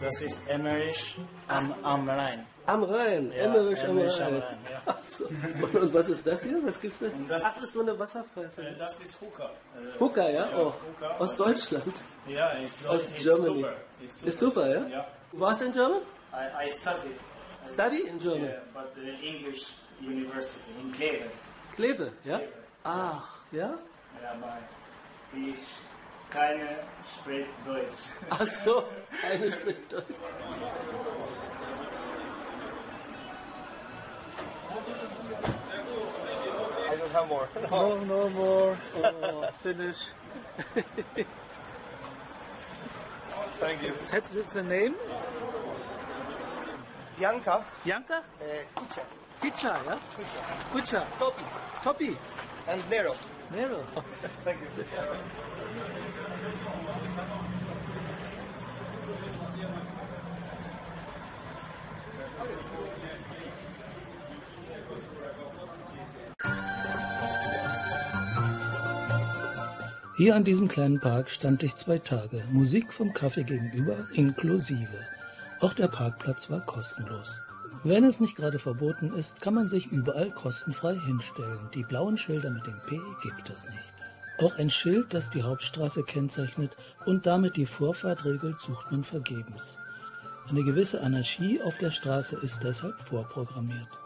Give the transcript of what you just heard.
Das ist Emmerich am Rhein. Am Rhein, Ja, Emmerich am Emmerich am Rhein. Rhein, ja. Ach so. Und was ist das hier? Was gibt's da? Das ist so eine Wasserpfeife. Das ist Hookah. Hookah, ja? Oh. Hookah. Aus Deutschland. Ja, it's Germany. super. Ist super, ja? Ja. Du warst in German? I studied. Study in German? Yeah, but English University in Kleve. Kleve, ja? Kleve. Ach, ja? Ja, aber keine spricht Deutsch. Ach so, eine spricht Deutsch. I don't have more. No more. Oh, finish. Thank you. What's the name? Bianca, Janka? Kucha, Kicha, ja? Kucha. Topi. and Nero. Nero. Thank you. Hier an diesem kleinen Park stand ich 2 Tage. Musik vom Café gegenüber inklusive. Auch der Parkplatz war kostenlos. Wenn es nicht gerade verboten ist, kann man sich überall kostenfrei hinstellen. Die blauen Schilder mit dem P gibt es nicht. Auch ein Schild, das die Hauptstraße kennzeichnet und damit die Vorfahrt regelt, sucht man vergebens. Eine gewisse Anarchie auf der Straße ist deshalb vorprogrammiert.